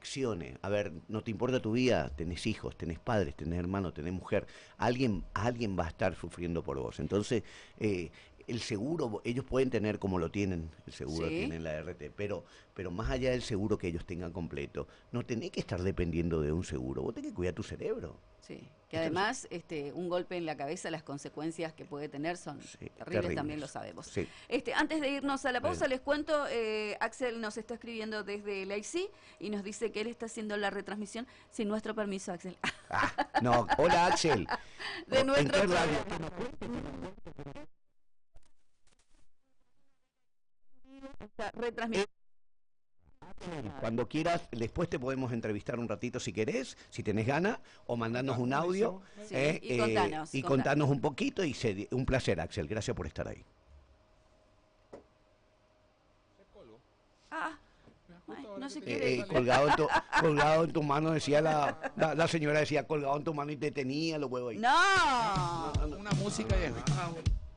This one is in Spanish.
reflexione. A ver, no te importa tu vida, tenés hijos, tenés padres, tenés hermanos, tenés mujer. Alguien va a estar sufriendo por vos. Entonces, el seguro, ellos pueden tener como lo tienen, el seguro Sí, tienen la RT, pero más allá del seguro que ellos tengan completo, no tenés que estar dependiendo de un seguro, vos tenés que cuidar tu cerebro. sí. Que ¿Viste? además un golpe en la cabeza, las consecuencias que puede tener son Sí, terribles, también lo terribles. sabemos. Sí, Antes de irnos a la pausa, bueno. les cuento, Axel nos está escribiendo desde el IC y nos dice que él está haciendo la retransmisión sin nuestro permiso, Axel. Ah, no, hola Axel. De ¿En nuestro qué radio? retransmisión. Cuando quieras, después te podemos entrevistar un ratito si querés, si tenés ganas, o mandarnos un audio Sí, y contanos. contarnos un poquito. Un placer, Axel. Gracias por estar ahí. Ah, ay, no se quiere. Colgado en tu mano, decía la señora, decía colgado en tu mano y te tenía los huevos ahí. No. Una música y